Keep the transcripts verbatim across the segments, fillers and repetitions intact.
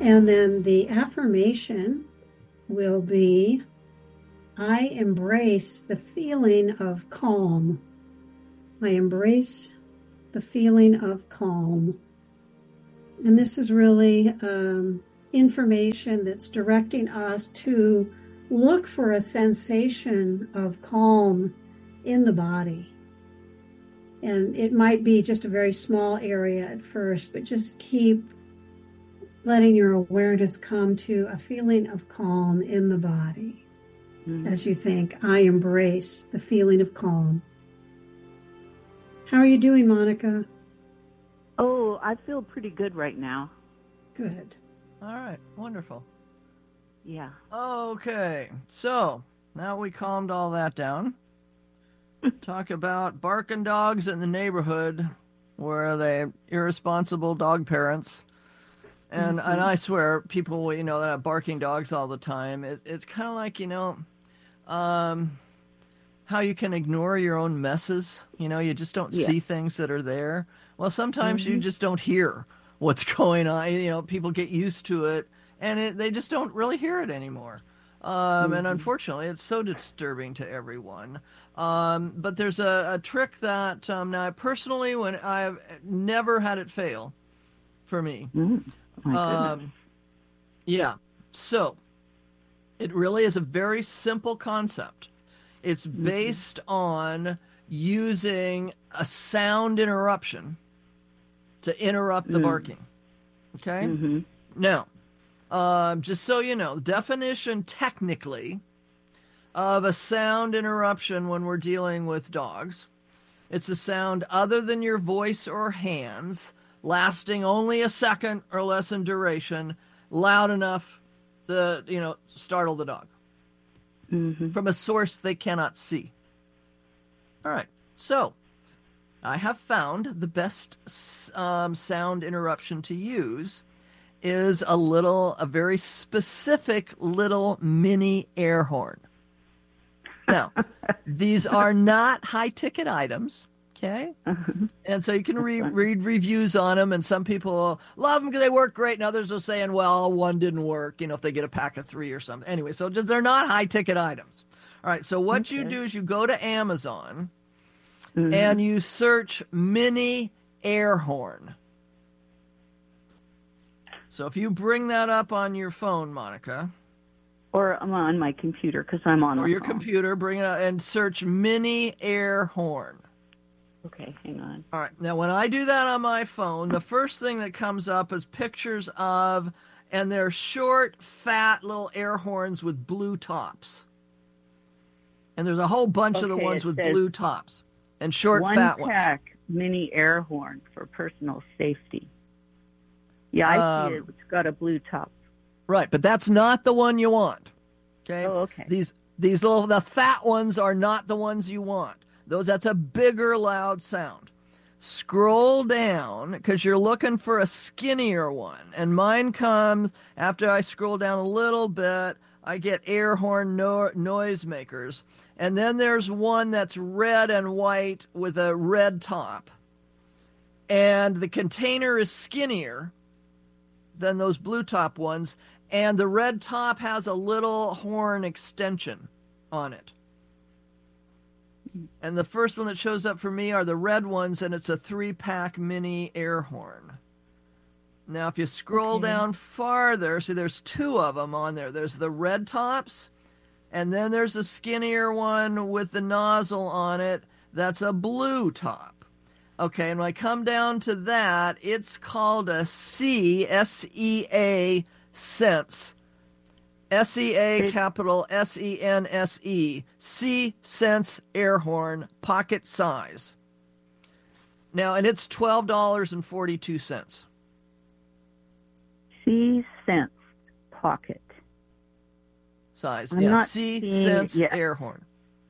And then the affirmation will be, I embrace the feeling of calm. I embrace the feeling of calm. And this is really um, information that's directing us to look for a sensation of calm in the body. And it might be just a very small area at first, but just keep letting your awareness come to a feeling of calm in the body. Mm-hmm. As you think, I embrace the feeling of calm. How are you doing, Monica? Oh, I feel pretty good right now. Good. All right, wonderful. Yeah. Okay, so now we calmed all that down. Talk about barking dogs in the neighborhood where they irresponsible dog parents. And mm-hmm. and I swear, people, you know, that have barking dogs all the time, it, it's kind of like, you know, um, how you can ignore your own messes. You know, you just don't yeah. see things that are there. Well, sometimes mm-hmm. you just don't hear what's going on. You know, people get used to it, and it, they just don't really hear it anymore. Um, mm-hmm. And unfortunately, it's so disturbing to everyone. Um, but there's a, a trick that, um, now, personally, when I've never had it fail for me. Mm-hmm. My um, yeah. So it really is a very simple concept. It's based mm-hmm. on using a sound interruption to interrupt the mm. barking. Okay? Mm-hmm. Now, um, just so you know, definition technically of a sound interruption when we're dealing with dogs, it's a sound other than your voice or hands, lasting only a second or less in duration, loud enough to, you know, startle the dog. Mm-hmm. From a source they cannot see. All right, so I have found the best um, sound interruption to use is a little, a very specific little mini air horn. Now, these are not high-ticket items, okay? Uh-huh. And so you can re- read reviews on them, and some people love them because they work great, and others are saying, well, one didn't work, you know, if they get a pack of three or something. Anyway, so just they're not high-ticket items. All right, so what okay. you do is you go to Amazon, mm-hmm. and you search mini air horn. So if you bring that up on your phone, Monica. Or I'm on my computer because I'm on Or my your phone. computer, bring it up and search mini air horn. Okay, hang on. All right, now when I do that on my phone, the first thing that comes up is pictures of, and they're short, fat little air horns with blue tops. And there's a whole bunch okay, of the ones with blue tops and short, one fat ones. One pack mini air horn for personal safety. Yeah, I um, see it. It's got a blue top. Right, but that's not the one you want. Okay? Oh, okay. These these little the fat ones are not the ones you want. Those that's a bigger loud sound. Scroll down because you're looking for a skinnier one. And mine comes after I scroll down a little bit, I get air horn no- noisemakers. And then there's one that's red and white with a red top. And the container is skinnier than those blue top ones, and the red top has a little horn extension on it. And the first one that shows up for me are the red ones, and it's a three-pack mini air horn. Now, if you scroll okay. down farther, see there's two of them on there. There's the red tops, and then there's a skinnier one with the nozzle on it that's a blue top. Okay, and when I come down to that, it's called a C, S E A, Sense. S E A, capital S E N S E. C, Sense air horn, pocket size. Now, and it's twelve dollars and forty-two cents. C, Sense, pocket. Size, I'm yeah, not C, seeing Sense it yet. air horn.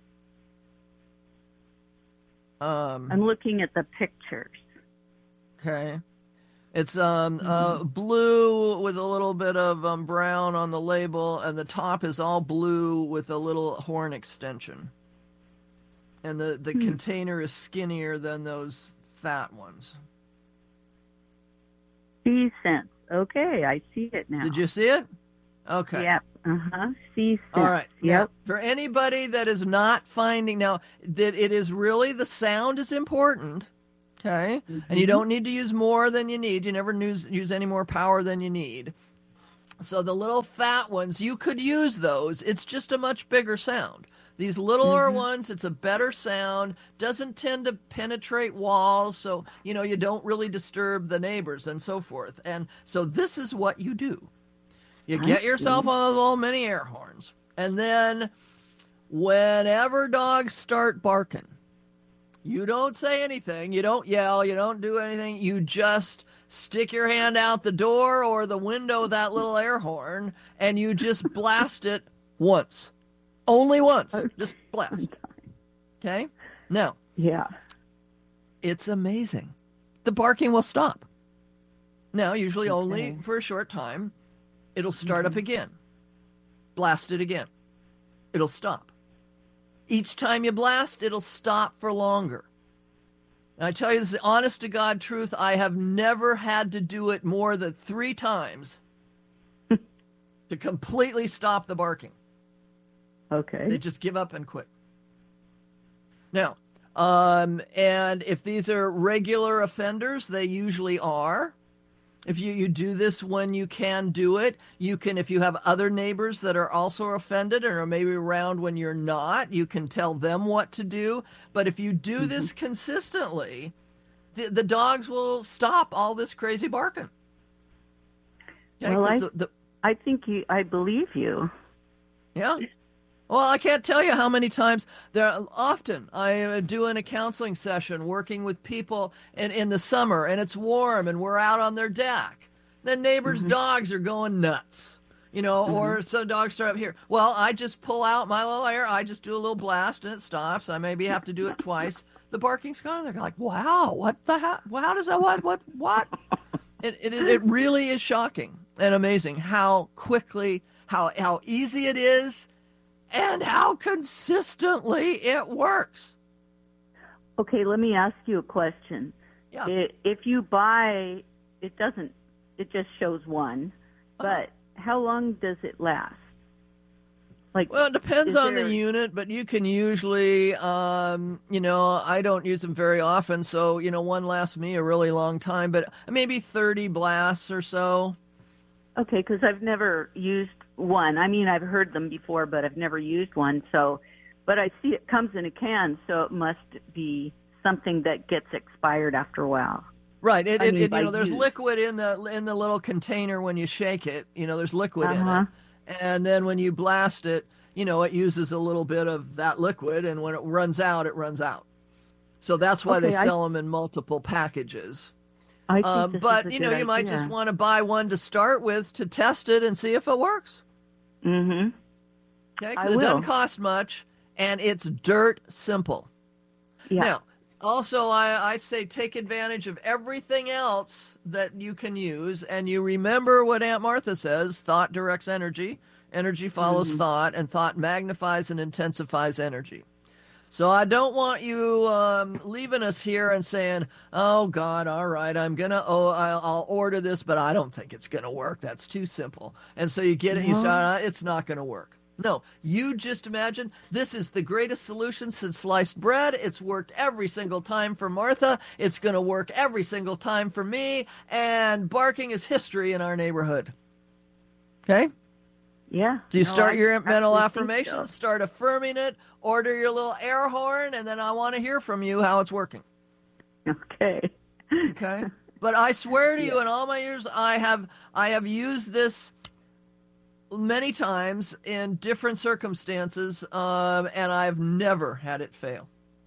Um, I'm looking at the pictures. Okay. It's um mm-hmm. uh blue with a little bit of um, brown on the label, and the top is all blue with a little horn extension. And the, the hmm. container is skinnier than those fat ones. C-Sense. Okay, I see it now. Did you see it? Okay. Yep. Uh huh. See sense. All right. Yep. Now, for anybody that is not finding now that it is really the sound is important, okay? Mm-hmm. And you don't need to use more than you need. You never use use any more power than you need. So the little fat ones, you could use those. It's just a much bigger sound. These littler Mm-hmm. ones, it's a better sound, doesn't tend to penetrate walls, so you know you don't really disturb the neighbors and so forth. And so this is what you do. You I get yourself see. one of those little mini air horns, and then whenever dogs start barking, you don't say anything, you don't yell, you don't do anything, you just stick your hand out the door or the window of that little air horn, and you just blast it once. Only once. Just blast. Okay? Now, Yeah. it's amazing. The barking will stop. Now, usually only Okay. for a short time. It'll start up again. Blast it again. It'll stop. Each time you blast, it'll stop for longer. And I tell you this is the honest to God truth. I have never had to do it more than three times to completely stop the barking. Okay. They just give up and quit. Now, um, and if these are regular offenders, they usually are. If you, you do this when you can do it, you can, if you have other neighbors that are also offended or are maybe around when you're not, you can tell them what to do. But if you do Mm-hmm. this consistently, the, the dogs will stop all this crazy barking. Okay, Well, 'cause I- the, the, I think you. I believe you. yeah. Well, I can't tell you how many times there. Often I am doing a counseling session, working with people in, in the summer, and it's warm, and we're out on their deck. The neighbors' Mm-hmm. dogs are going nuts, you know, or some dogs start up here. Well, I just pull out my little air, I just do a little blast, and it stops. I maybe have to do it twice. The barking's gone. They're like, "Wow, what the hell? Well, how does that? What? What? What?" It, it it really is shocking and amazing how quickly, how how easy it is. And how consistently it works. Okay, let me ask you a question. Yeah. I If you buy, it doesn't. It just shows one. But how long does it last? Like, Well, it depends is on there- the unit, but you can usually, um, you know, I don't use them very often, so you know, one lasts me a really long time, but maybe thirty blasts or so. Okay, because I've never used one. I mean, I've heard them before, but I've never used one. So, but I see it comes in a can, so it must be something that gets expired after a while. Right. It, I it, mean, it by you know, there's use. liquid in the in the little container when you shake it. You know, there's liquid in Uh-huh. it, and then when you blast it, you know, it uses a little bit of that liquid, and when it runs out, it runs out. So that's why Okay, they I- sell them in multiple packages. I think Um, this but is a you know, good you might just idea. want to buy one to start with to test it and see if it works. Mm-hmm. Okay, I because it doesn't will. cost much, and it's dirt simple. Yeah. Now, also, I, I'd say take advantage of everything else that you can use, and you remember what Aunt Martha says: thought directs energy, energy follows Mm-hmm. thought, and thought magnifies and intensifies energy. So I don't want you um, leaving us here and saying, "Oh God, all right, I'm gonna, oh, I'll, I'll order this, but I don't think it's gonna work. That's too simple." And so you get it, you No. start, uh, it's not gonna work. No, you just imagine this is the greatest solution since sliced bread. It's worked every single time for Martha. It's gonna work every single time for me. And barking is history in our neighborhood. Okay. Yeah. Do you No, start I your mental actually think affirmations, so. start affirming it, order your little air horn, and then I want to hear from you how it's working. Okay. Okay? But I swear to you, in all my years, I have I have used this many times in different circumstances, um, and I've never had it fail.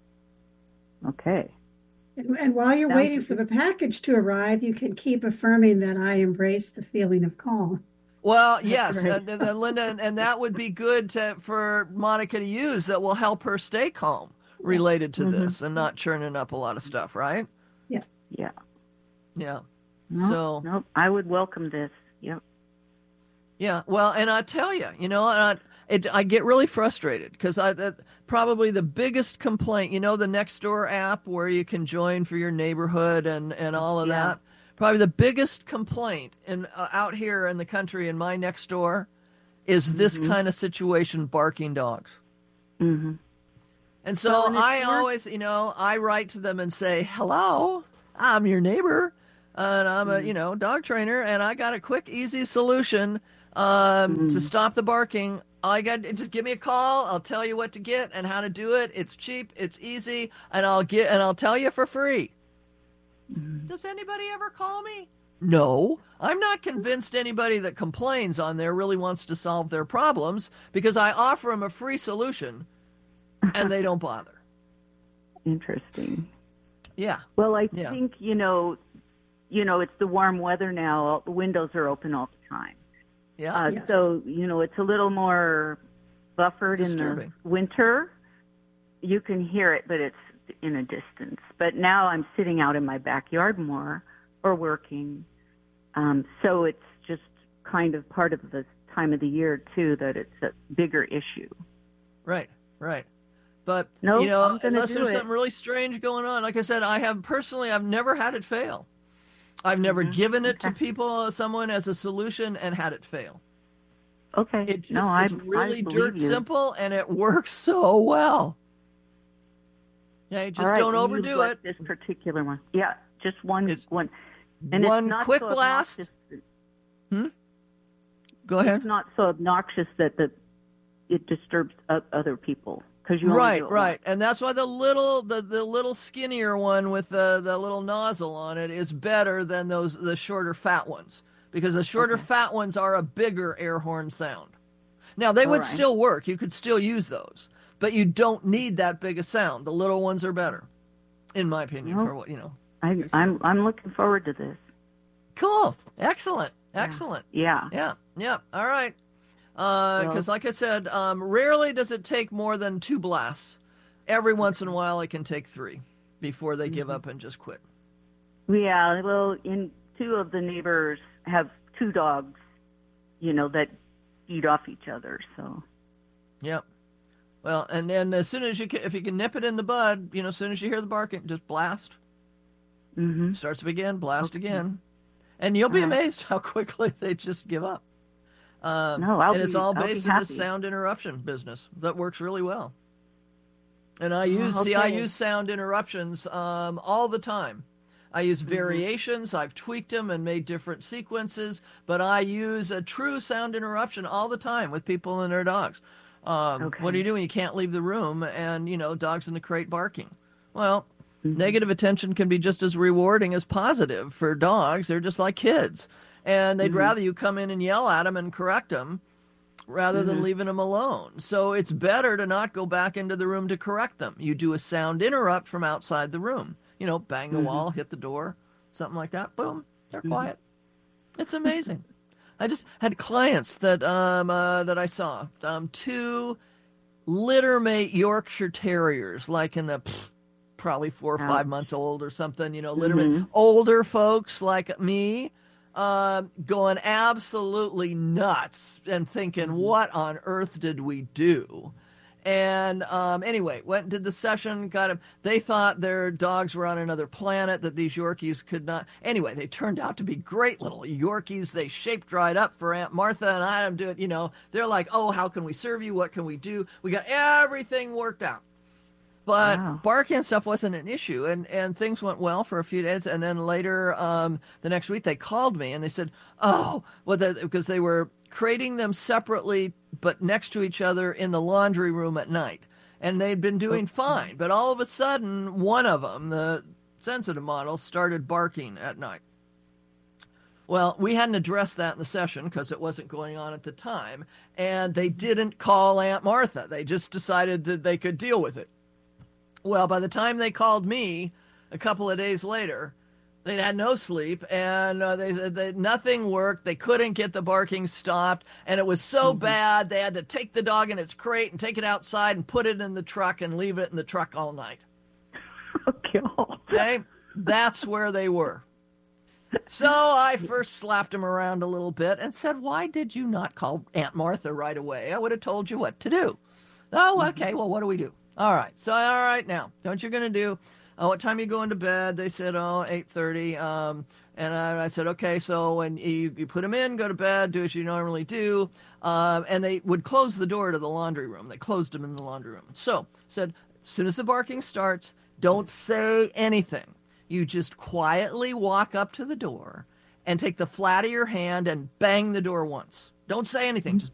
Okay. And, and while you're Sounds waiting for the package to arrive, you can keep affirming that I embrace the feeling of calm. Well, yes, right. and, and then Linda, and, and that would be good to, for Monica to use. That will help her stay calm related to Mhm. this and not churning up a lot of stuff, right? Yeah. Yeah. No, So. nope. I would welcome this. Yep. Yeah, well, and I tell you, you know, and I, it, I get really frustrated because I that, probably the biggest complaint, you know, the Nextdoor app where you can join for your neighborhood and, and all of Yeah. that. Probably the biggest complaint in uh, out here in the country in my next door is this Mhm. kind of situation, barking dogs. Mm-hmm. And so Well, and it's I worse- always, you know, I write to them and say, hello, I'm your neighbor, and I'm a, Mhm. you know, dog trainer, and I got a quick, easy solution um, Mhm. to stop the barking. I got just give me a call. I'll tell you what to get and how to do it. It's cheap, it's easy, and I'll get and I'll tell you for free. Mhm. Does anybody ever call me? No, I'm not convinced anybody that complains on there really wants to solve their problems because I offer them a free solution and they don't bother. Interesting. Yeah. Well, I Yeah. think, you know, you know, it's the warm weather now. All the windows are open all the time. Yeah. Uh, Yes. So, you know, it's a little more buffered Disturbing. in the winter. You can hear it, but it's in a distance. But now I'm sitting out in my backyard more or working. Um, so it's just kind of part of the time of the year, too, that it's a bigger issue. Right, right. But, Nope, you know, I'm gonna unless do there's it. something really strange going on, like I said, I have personally, I've never had it fail. I've never Mhm. given it to Okay. people, someone as a solution and had it fail. Okay. It just, no, I, it's really I believe dirt you. simple and it works so well. Yeah, you just All right, don't you overdo like it. This particular one. Yeah, just one. It's one. And one it's not quick so blast. obnoxious- Go ahead. It's not so obnoxious that the, it disturbs o- other people. Because you only Right, do it right, and that's why the little, the, the little skinnier one with the the little nozzle on it is better than those the shorter fat ones because the shorter Okay. fat ones are a bigger air horn sound. Now they All would right. still work; you could still use those, but you don't need that big a sound. The little ones are better, in my opinion. Nope. For what you know, I, I'm I'm looking forward to this. cool, excellent, Yeah. excellent. Yeah. Yeah, yeah. All right. Because, Well- like I said, um, rarely does it take more than two blasts. Every once in a while, it can take three before they give Mhm. up and just quit. Yeah. Well, in two of the neighbors have two dogs, you know, that feed off each other. So. Yep. Well, and then as soon as you can, if you can nip it in the bud, you know, as soon as you hear the barking, just blast. Mm-hmm. Starts up again, blast Okay. again, and you'll be All right. amazed how quickly they just give up. Um, No, I'll and it's be- all I'll be based in this happy. sound interruption business that works really well. And I use Oh, see, I okay. use sound interruptions um, all the time. I use Mm-hmm. variations. I've tweaked them and made different sequences, but I use a true sound interruption all the time with people and their dogs. Um, Okay. What do you do when you can't leave the room and, you know, dogs in the crate barking? Well, Mhm. negative attention can be just as rewarding as positive for dogs. They're just like kids. And they'd Mhm. rather you come in and yell at them and correct them rather than Mhm. leaving them alone. So it's better to not go back into the room to correct them. You do a sound interrupt from outside the room. You know, bang the Mhm. wall, hit the door, something like that. Boom, they're Mhm. quiet. It's amazing. I just had clients that um uh, that I saw um two litter mate Yorkshire Terriers, like in the pff, probably four or five Ouch. months old or something. You know, litter mate Mhm. older folks like me. Uh, going absolutely nuts and thinking, Mhm. what on earth did we do? And um, anyway, went and did the session. Got them. They thought their dogs were on another planet, that these Yorkies could not. Anyway, they turned out to be great little Yorkies. They shaped right up for Aunt Martha, and I am doing. You know, they're like, oh, how can we serve you? What can we do? We got everything worked out. But Wow. barking and stuff wasn't an issue, and, and things went well for a few days. And then later, um, the next week, they called me and they said, "Oh, well, because they were crating them separately, but next to each other in the laundry room at night, and they'd been doing fine. But all of a sudden, one of them, the sensitive model, started barking at night. Well, we hadn't addressed that in the session because it wasn't going on at the time, and they didn't call Aunt Martha. They just decided that they could deal with it. Well, by the time they called me a couple of days later, they'd had no sleep, and uh, they said that nothing worked. They couldn't get the barking stopped, and it was so Mhm. bad they had to take the dog in its crate and take it outside and put it in the truck and leave it in the truck all night. Okay. Okay? That's where they were. So I first slapped him around a little bit and said, why did you not call Aunt Martha right away? I would have told you what to do. Oh, okay, well, what do we do? All right, so all right now, know what you're going to do? Uh, what time are you going to bed? They said, oh, eight thirty. Um, And I, I said, okay, so when you, you put them in, go to bed, do as you normally do. Um, and they would close the door to the laundry room. They closed them in the laundry room. So said, as soon as the barking starts, don't say anything. You just quietly walk up to the door and take the flat of your hand and bang the door once. Don't say anything. Just